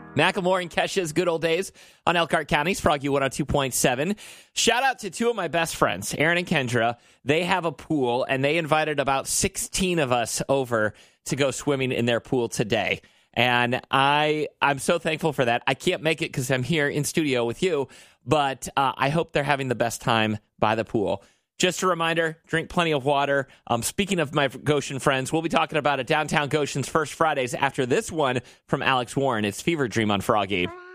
Macklemore and Kesha's Good Old Days on Elkhart County's Froggy 102.7. Shout out to two of my best friends, Aaron and Kendra. They have a pool, and they invited about 16 of us over to go swimming in their pool today. And I'm so thankful for that. I can't make it because I'm here in studio with you, but I hope they're having the best time by the pool. Just a reminder, drink plenty of water. Speaking of my Goshen friends, we'll be talking about it downtown Goshen's First Fridays after this one from Alex Warren. It's Fever Dream on Froggy.